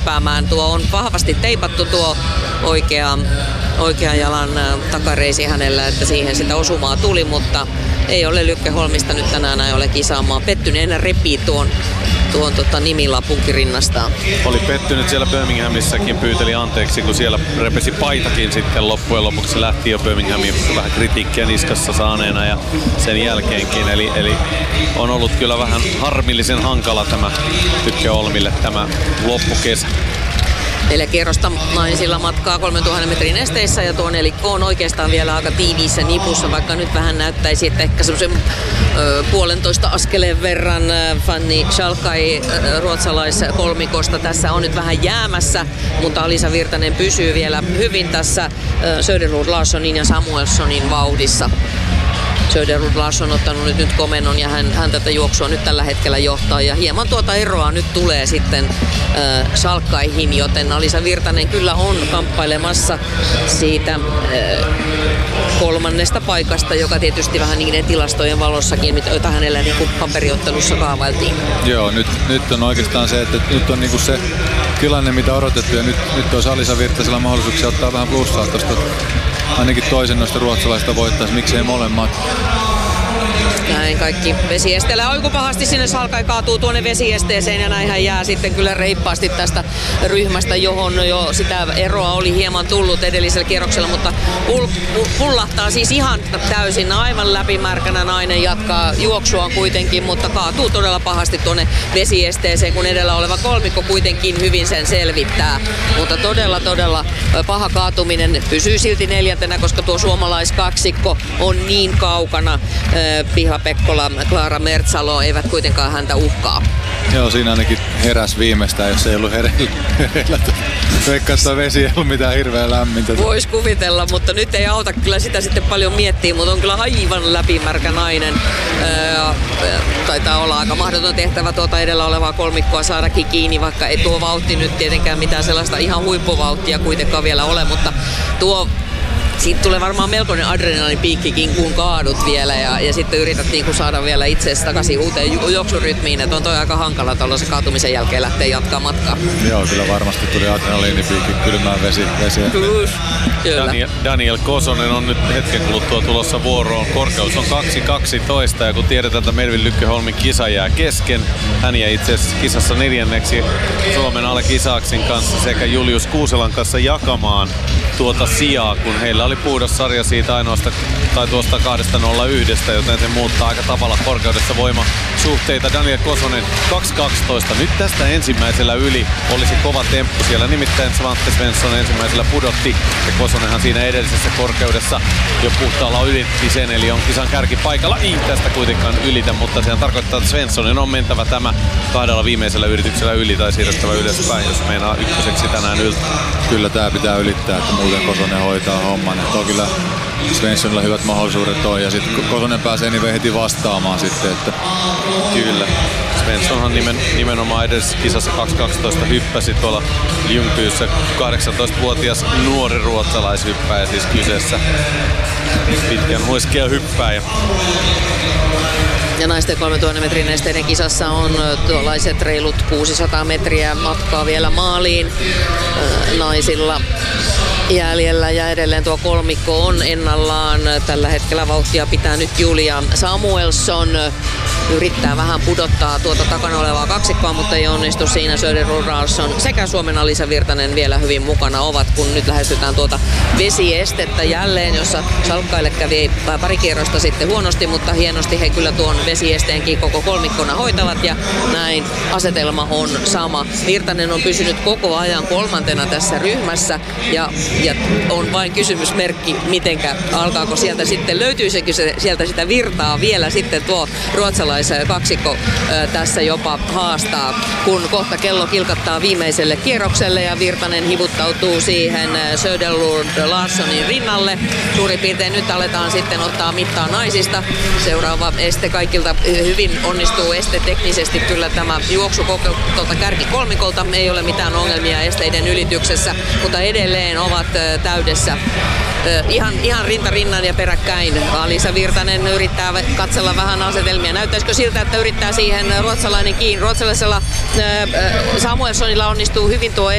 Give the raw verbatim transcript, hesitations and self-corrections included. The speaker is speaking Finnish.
hyppäämään. Tuo on vahvasti teipattu tuo oikea, oikean jalan takareisi hänellä, että siihen sitä osumaa tuli, mutta ei ole Lykke Holmista nyt tänään näin ole kisaamaan. Pettyneenä repii tuon, tuon tota, nimilapun rinnastaan. Oli pettynyt siellä Birminghamissakin, pyyteli anteeksi, kun siellä repesi paitakin sitten loppujen lopuksi. Se lähti jo Birminghamin vähän kritiikkiä niskassa saaneena ja sen jälkeenkin. Eli, eli on ollut kyllä vähän harmillisen hankala tämä Lykke Holmille tämä loppukesä. Neljä kierrosta naisilla matkaa kolmetuhatta metrin esteissä ja tuo nelikko on oikeastaan vielä aika tiiviissä nipussa, vaikka nyt vähän näyttäisi, että ehkä semmoisen ö, puolentoista askeleen verran Fanny Schalkai ruotsalaiskolmikosta tässä on nyt vähän jäämässä, mutta Alisa Virtanen pysyy vielä hyvin tässä Söderlund Larssonin ja Samuelssonin vauhdissa. Söderlund Larsson on ottanut nyt, nyt komennon ja hän, hän tätä juoksua nyt tällä hetkellä johtaa. Ja hieman tuota eroa nyt tulee sitten äh, Schalkaihin, joten Alisa Virtanen kyllä on kamppailemassa siitä äh, kolmannesta paikasta, joka tietysti vähän niiden tilastojen valossakin, joita hänellä niin kuin paperiottelussa kaavailtiin. Joo, nyt, nyt on oikeastaan se, että nyt on niin kuin se tilanne, mitä odotettu ja nyt, nyt olisi Alisa Virtasella mahdollisuuksia ottaa vähän plussaa tuosta. Ainakin toisen noista ruotsalaista voittaisi, miksei molemmat. Näin kaikki vesiesteellä. Oiku pahasti sinne Schalkai kaatuu tuonne vesiesteeseen ja näinhän jää sitten kyllä reippaasti tästä ryhmästä, johon jo sitä eroa oli hieman tullut edellisellä kierroksella, mutta pull, pullahtaa siis ihan täysin, aivan läpimärkänä nainen jatkaa juoksuaan kuitenkin, mutta kaatuu todella pahasti tuonne vesiesteeseen, kun edellä oleva kolmikko kuitenkin hyvin sen selvittää. Mutta todella todella paha kaatuminen, pysyy silti neljäntenä, koska tuo suomalaiskaksikko on niin kaukana. Piha Pekkola, Klaara Mertsalo eivät kuitenkaan häntä uhkaa. Joo, siinä ainakin heräs viimeistään, jos ei ollut hereillä. Veikkaa, että vesi ei ollut mitään hirveän lämmintä. Vois kuvitella, mutta nyt ei auta kyllä sitä sitten paljon miettiä, mutta on kyllä aivan läpimärkä nainen. Öö, taitaa olla aika mahdoton tehtävä tuota edellä olevaa kolmikkoa saadakin kiinni, vaikka ei tuo vauhti nyt tietenkään mitään sellaista ihan huippuvauhtia kuitenkaan vielä ole, mutta tuo siitä tulee varmaan melkoinen adrenalipiikkikin, kun kaadut vielä ja, ja sitten yrität niin kuin saada vielä itseäsi takaisin uuteen ju- juoksurytmiin. Että on toi aika hankala tuollaisen kaatumisen jälkeen lähteä jatkaa matkaa. Joo, kyllä varmasti tuli adrenaliinipiikki kylmään vesi, vesi. Kyllä. Daniel, Daniel Kosonen on nyt hetken kuluttua tulossa vuoroon. Korkeus on kaksi kaksitoista ja kun tiedetään, että Melvin Lykke Holmin kisa jää kesken. Hän jäi itse asiassa kisassa neljänneksi Suomen Ale Kisaaksin kanssa sekä Julius Kuuselan kanssa jakamaan tuota sijaa, kun heillä oli puhdas sarja siitä ainoasta tai tuosta kahdesta nolla yhdestä, joten se muuttaa aika tavalla korkeudessa voimasuhteita. Daniel Kosonen kaksi kaksitoista. Nyt tästä ensimmäisellä yli olisi kova temppu siellä, nimittäin Svante Svensson ensimmäisellä pudotti ja Kosonenhan siinä edellisessä korkeudessa jo puhtaalla ylitti sen, eli on kisan kärkipaikalla. Ei tästä kuitenkaan ylitä, mutta sehän tarkoittaa, että Svenssonin on mentävä tämä kahdella viimeisellä yrityksellä yli tai siirrettävä ylöspäin, jos meinaa ykköseksi tänään yltä. Kyllä tää pitää ylittää, että muuten Kosonen hoitaa homman. Että on kyllä Svenssonilla hyvät mahdollisuudet on ja sitten Kosonen pääsee niin heti vastaamaan sitten. Että... Kyllä. Svenssonhan nimen, nimenomaan edes kisassa kaksi kaksitoista hyppäsi tuolla Ljungbyssä. kahdeksantoistavuotias nuori ruotsalaishyppäjä siis kyseessä. Pitkän huiskea hyppääjä. Ja naisten kolmetuhatta metrin esteiden kisassa on tuollaiset reilut kuusisataa metriä matkaa vielä maaliin naisilla jäljellä ja edelleen tuo kolmikko on ennallaan. Tällä hetkellä vauhtia pitää nyt Julia Samuelsson. Yrittää vähän pudottaa tuota takana olevaa kaksikkoa, mutta ei onnistu siinä. Söderlund Larsson sekä Suomen Alisa Virtanen vielä hyvin mukana ovat, kun nyt lähestytään tuota vesiestettä jälleen, jossa Schalkaille kävi pari kierrosta sitten huonosti, mutta hienosti he kyllä tuon vesiesteenkin koko kolmikkona hoitavat ja näin asetelma on sama. Virtanen on pysynyt koko ajan kolmantena tässä ryhmässä ja, ja on vain kysymysmerkki, mitenkä alkaako sieltä sitten, löytyisikö se, sieltä sitä virtaa vielä sitten tuo ruotsalais kaksikko tässä jopa haastaa, kun kohta kello kilkattaa viimeiselle kierrokselle ja Virtanen hivuttautuu siihen Söderlund Larssonin rinnalle. Suurin piirtein nyt aletaan sitten ottaa mittaa naisista. Seuraava este kaikilta hyvin onnistuu este teknisesti kyllä tämä juoksu tuolta kärkikolmikolta. Ei ole mitään ongelmia esteiden ylityksessä, mutta edelleen ovat täydessä. Ihan, ihan rinta rinnan ja peräkkäin. Alisa Virtanen yrittää katsella vähän asetelmia. Näyttäisikö siltä, että yrittää siihen ruotsalainen kiinni. Ruotsalaisella Samuelssonilla onnistuu hyvin tuo